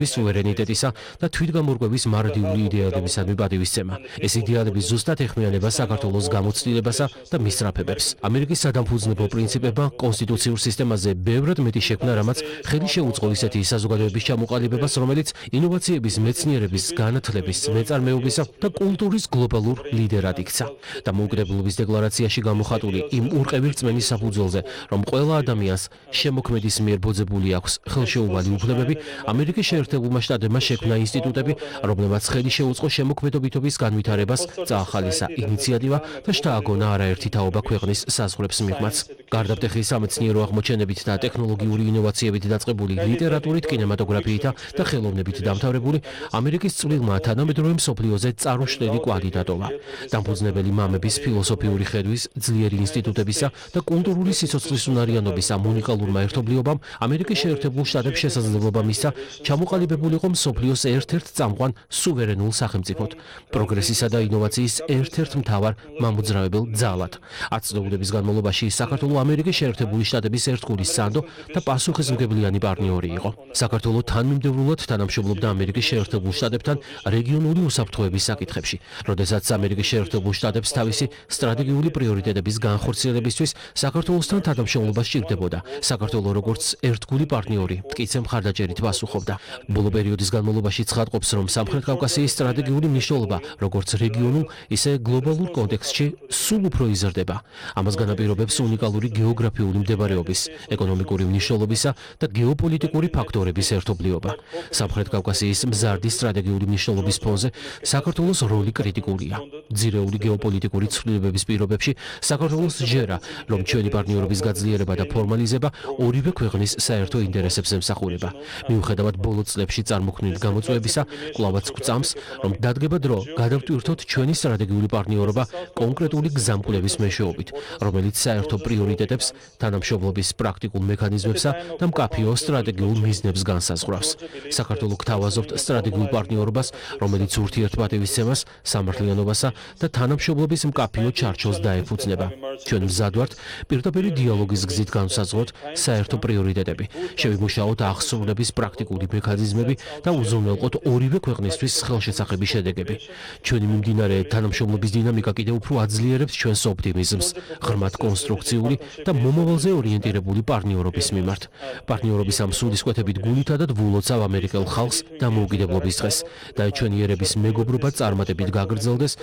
სუვერენიტეტისა და თვითგამორკვევის მარტივი იდეალებისადმი პატივისცემა. ეს იდეალები ზუსტად ეხმიანება საქართველოს გამოცდილებასა და მისწრაფებებს. ამერიკის სადამფუძნებო პრინციპებმა კონსტიტუციურ სისტემაზე ბევრად მეტი შექმნა, რამაც ხელი შეუწყო ისეთი საზოგადოების ჩამოყალიბებას, რომელიც ინოვაციების, მეცნიერების, განათლების, მეწარმეობისა და კულტურის გლობალურ ლიდერად იქცა. დამოუკიდებლობის დეკლარაციაში გამოხატული იმ ურყევი-რწმენის საფუძველზე, რომ ყველა ადამიანს შემოქმედის მიერ ბოძებული აქვს ხელშეუვალი უფლებები, ამერიკის შეერთებულმა შტატებმა შექმნა ინსტიტუტები, რომლებმაც ხელი შეუწყო შემოქმედებითობის განვითარებას, წაახალისა ინიციატივა და შთააგონა არაერთი თაობა ქვეყნის საზღვრებს მიღმაც. გარდაბტეხი სამეცნიერო აღმოჩენებით და ტექნოლოგიური ინოვაციებით დაწყებული ლიტერატურით, კინემატოგრაფიით და ხელოვნებით დამთავრებული, ამერიკის წვლილმა თანამედროვე მსოფლიოზე წარუმშტელი კვალი დატოვა. დამფუძნებელი მამების ფილოსოფიური ხედვის, ძლიერი ინსტიტუტებისა და კულტურული სიცოცხლის უნარიანობის ამ უნიკალურმა ერთობლიობამ ამერიკის შეერთებულ შტატებს შესაძლებლობა მისცა ჩამოყალიბებულიყო მსოფლიოს ერთ-ერთ წამყვან სუვერენულ სახელმწიფოდ, პროგრესისა და ინოვაციის ერთ-ერთ მთავარ მამოძრავებელ ძალად. 10 წლების განმავლობაში საქართველო ამერიკის შეერთებული შტატების ერთგული სანდო და პასუხისმგებლიანი პარტნიორი იყო. საქართველო თანმიმდევრულად თანამშრომლობდა ამერიკის შეერთებულ შტატებთან რეგიონული უსაფრთხოების საკითხებში, როდესაც ამერიკის შეერთებულ შტატებს თავისი სტრატეგიული პრიორიტეტების განხორციელებისთვის საქართველოსთან თანამშრომლობა სჭირდებოდა. საქართველო როგორც ერთგული პარტნიორი მტკიცე მხარდაჭერით პასუხობდა. ბოლო პერიოდის განმავლობაში ცხადყოფს, რომ სამხრეთ კავკასიის სტრატეგიული მნიშვნელობა როგორც რეგიონულ, ისე გლობალურ კონტექსტში სულ უფრო იზრდება. ამას განაპირობებს უნიკალური გეოგრაფიული მდებარეობის, ეკონომიკური მნიშვნელობისა და გეოპოლიტიკური ფაქტორების ერთობლიობა. სამხრეთ კავკასიის მზარდი სტრატეგიული მნიშვნელობის ფონზე საქართველოს როლი კრიტიკულია. ძირეული გეოპოლიტიკური ცვლილებების პირობებში საქართველოს ჯერა, რომ ჩვენი პარტნიორობის გაძლიერება და ფორმალიზება ორივე ქვეყნის საერთო ინტერესებს ემსახურება. მიუხედავად ბოლო წლებში წარმოქმნილი გამოწვევებისა, კვლავაც გვწამს, რომ დადგება დრო გადავტვირთოთ ჩვენი სტრატეგიული პარტნიორობა კონკრეტული გზამკვლევის მეშვეობით, რომელიც საერთო პრიორიტეტებს, თანამშრომლობის პრაქტიკულ მექანიზმებსა და მკაფიო სტრატეგიულ მიზნებს განსაზღვრავს. საქართველო გთავაზობთ სტრატეგიულ პარტნიორობას, რომელიც ურთიერთპატივისცემას, სამართლიანობასა და თანამშრომლობის მკაფიო ჩარჩოს დაეფუძნება. ჩვენ მზად ვართ პირდაპირი დიალოგის გზით განსაზღვროთ საერთო პრიორიტეტები, შევიმუშაოთ აღსრულების პრაქტიკული მექანიზმები და უზრუნველყოთ ორივე ქვეყნისთვის ხელშესახები შედეგები. ჩვენი მიმდინარე თანამშრომლობის დინამიკა კიდევ უფრო აძლიერებს ჩვენს ოპტიმიზმს, ღრმად კონსტრუქციული და მომავალზე ორიენტირებული პარტნიორობის მიმართ. პარტნიორობის ამ სულისკვეთებით გულითადად ვულოცავ ამერიკელ ხალხს დამოუკიდებლობის დღეს და ჩვენი ერების მეგობრობა წარმატებით გაგრძელდეს